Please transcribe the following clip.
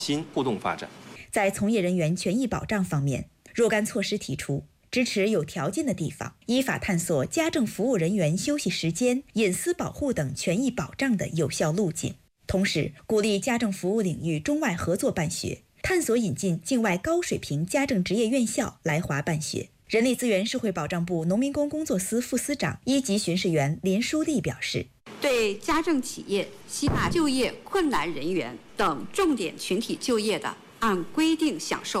新互动发展。 在从业人员权益保障方面，若干措施提出，支持有条件的地方依法探索家政服务人员休息时间、隐私保护等权益保障的有效路径，同时鼓励家政服务领域中外合作办学，探索引进境外高水平家政职业院校来华办学。人力资源社会保障部农民工工作司副司长、一级巡视员林书丽表示， 对家政企业吸纳就业困难人员等重点群体就业的，按规定享受